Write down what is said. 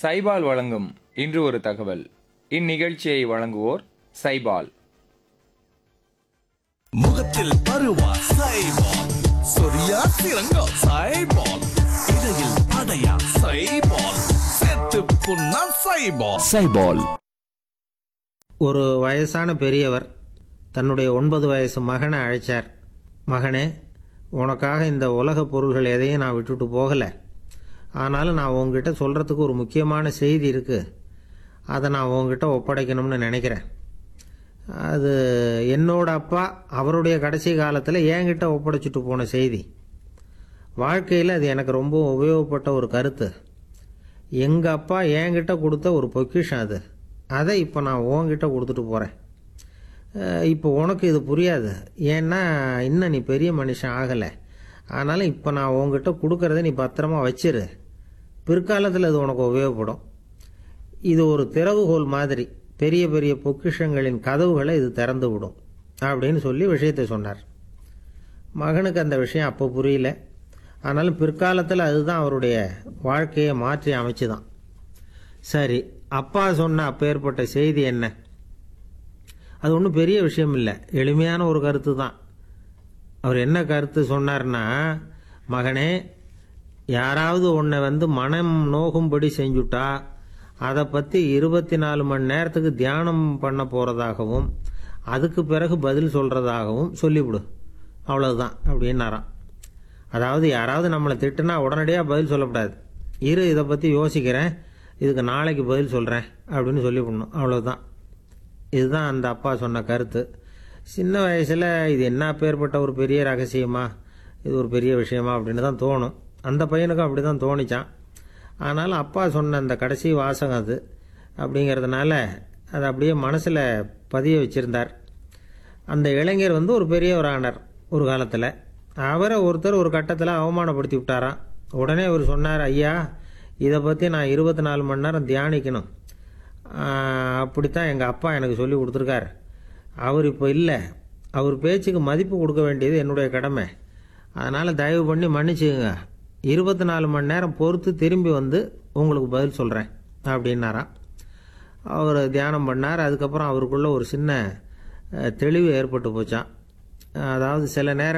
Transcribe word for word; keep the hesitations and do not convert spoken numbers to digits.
சைபால் வழங்கும் இன்று ஒரு தகவல். இந்நிகழ்ச்சியை வழங்குவோர் சைபால். முகத்தில் பருவா சைபால், சொரியா சிறங்கா சைபால், இடையில் அடையா சைபால், செத்து புண்ணா சைபால். சைபால். ஒரு வயசான பெரியவர் தன்னுடைய ஒன்பது வயசு மகனை அழைச்சார். மகனே, உனக்காக இந்த உலக பொருள்கள் எதையும் நான் விட்டுட்டு போகலை. ஆனாலும் நான் உங்ககிட்ட சொல்கிறதுக்கு ஒரு முக்கியமான செய்தி இருக்குது. அதை நான் உங்ககிட்ட ஒப்படைக்கணும்னு நினைக்கிறேன். அது என்னோட அப்பா அவருடைய கடைசி காலத்தில் என்கிட்ட ஒப்படைச்சிட்டு போன செய்தி. வாழ்க்கையில் அது எனக்கு ரொம்ப உபயோகப்பட்ட ஒரு கருத்து. எங்கள் அப்பா என்கிட்ட கொடுத்த ஒரு பொக்கிஷம் அது. அதை இப்போ நான் உன்கிட்ட கொடுத்துட்டு போகிறேன். இப்போ உனக்கு இது புரியாது, ஏன்னா இன்னும் நீ பெரிய மனுஷன் ஆகலை. ஆனாலும் இப்போ நான் உங்ககிட்ட கொடுக்கறத நீ பத்திரமா வச்சிரு. பிற்காலத்தில் அது உனக்கு உபயோகப்படும். இது ஒரு திறவுகோல் மாதிரி. பெரிய பெரிய பொக்கிஷங்களின் கதவுகளை இது திறந்து விடும் அப்படின்னு சொல்லி விஷயத்தை சொன்னார். மகனுக்கு அந்த விஷயம் அப்போ புரியல. ஆனாலும் பிற்காலத்தில் அதுதான் அவருடைய வாழ்க்கையை மாற்றி அமைச்சுதான். சரி, அப்பா சொன்ன அப்பேற்பட்ட செய்தி என்ன? அது ஒன்றும் பெரிய விஷயம் இல்லை, எளிமையான ஒரு கருத்து தான். அவர் என்ன கருத்து சொன்னார்னா, மகனே, யாராவது உன்னை வந்து மனம் நோகும்படி செஞ்சுட்டா அதை பற்றி இருபத்தி நாலு மணி நேரத்துக்கு தியானம் பண்ண போகிறதாகவும் அதுக்கு பிறகு பதில் சொல்கிறதாகவும் சொல்லிவிடு, அவ்வளவுதான் அப்படின்னாராம். அதாவது யாராவது நம்மளை திட்டுனா உடனடியாக பதில் சொல்லக்கூடாது. இரு, இதை பற்றி யோசிக்கிறேன், இதுக்கு நாளைக்கு பதில் சொல்கிறேன் அப்படின்னு சொல்லிவிடணும், அவ்வளவுதான். இதுதான் அந்த அப்பா சொன்ன கருத்து. சின்ன வயசில் இது என்ன பேர்பட்ட ஒரு பெரிய ரகசியமா, இது ஒரு பெரிய விஷயமா அப்படின்னு தான் தோணும். அந்த பையனுக்கும் அப்படி தான் தோணிச்சான். ஆனாலும் அப்பா சொன்ன அந்த கடைசி வாசகம் அது அப்படிங்கிறதுனால அதை அப்படியே மனசில் பதிய வச்சுருந்தார். அந்த இளைஞர் வந்து ஒரு பெரியவர் ஆனார் ஒரு காலத்தில். அவரை ஒருத்தர் ஒரு கட்டத்தில் அவமானப்படுத்தி விட்டாராம். உடனே அவர் சொன்னார், ஐயா, இதை பற்றி நான் இருபத்தி நாலு மணி நேரம் தியானிக்கணும். அப்படித்தான் எங்கள் அப்பா எனக்கு சொல்லி கொடுத்துருக்கார். அவர் இப்போ இல்லை. அவர் பேச்சுக்கு மதிப்பு கொடுக்க வேண்டியது என்னுடைய கடமை. அதனால் தயவு பண்ணி மன்னிச்சுங்க. இருபத்தி நாலு மணி நேரம் பொறுத்து திரும்பி வந்து உங்களுக்கு பதில் சொல்கிறேன் அப்படின்னாராம். அவர் தியானம் பண்ணார். அதுக்கப்புறம் அவருக்குள்ள ஒரு சின்ன தெளிவு ஏற்பட்டு போச்சான். அதாவது சில நேரம்